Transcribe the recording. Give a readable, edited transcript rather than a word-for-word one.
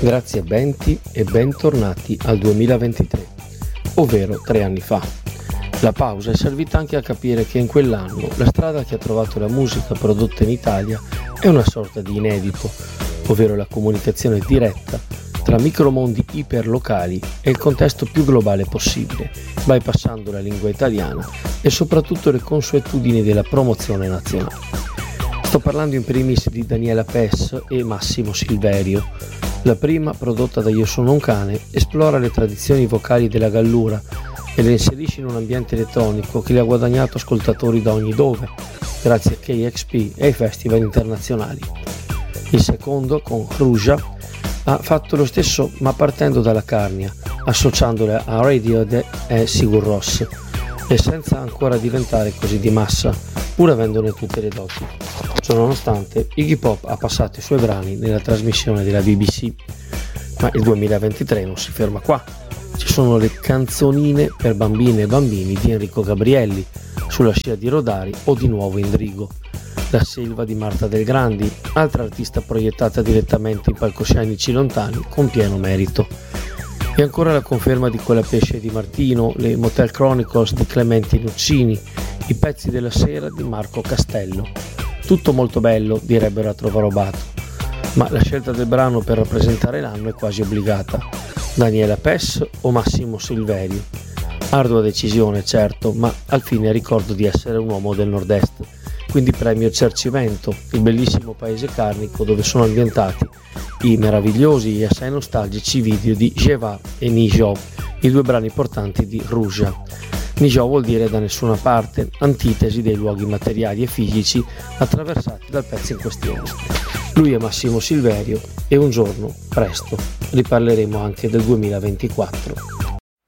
Grazie a Benti e bentornati al 2023, ovvero 3 anni fa. La pausa è servita anche a capire che in quell'anno la strada che ha trovato la musica prodotta in Italia è una sorta di inedito, ovvero la comunicazione diretta tra micromondi iperlocali e il contesto più globale possibile, bypassando la lingua italiana e soprattutto le consuetudini della promozione nazionale. Sto parlando in primis di Daniela Pes e Massimo Silverio. La prima, prodotta da Io Sono un Cane, esplora le tradizioni vocali della Gallura e le inserisce in un ambiente elettronico che le ha guadagnato ascoltatori da ogni dove, grazie a KXP e ai festival internazionali. Il secondo, con Ruja, ha fatto lo stesso ma partendo dalla Carnia, associandole a Radiohead e Sigur Rós, e senza ancora diventare così di massa, pur avendone tutte le doti. Ciononostante, Iggy Pop ha passato i suoi brani nella trasmissione della BBC, ma il 2023 non si ferma qua. Ci sono le canzonine per bambine e bambini di Enrico Gabrielli, sulla scia di Rodari o di nuovo Indrigo. La Selva di Marta Del Grandi, altra artista proiettata direttamente in palcoscenici lontani con pieno merito. E ancora la conferma di Quella Pesce di Martino, le Motel Chronicles di Clementi Nuccini, i Pezzi della Sera di Marco Castello. Tutto molto bello, direbbero a Trovarobato, ma la scelta del brano per rappresentare l'anno è quasi obbligata. Daniela Pes o Massimo Silverio? Ardua decisione, certo, ma al fine ricordo di essere un uomo del nord-est, quindi premio Cercivento, il bellissimo paese carnico dove sono ambientati i meravigliosi e assai nostalgici video di Jeva e Nijou, i 2 brani portanti di Ruja. Nijou vuol dire da nessuna parte, antitesi dei luoghi materiali e fisici attraversati dal pezzo in questione. Lui è Massimo Silverio e un giorno, presto, riparleremo anche del 2024.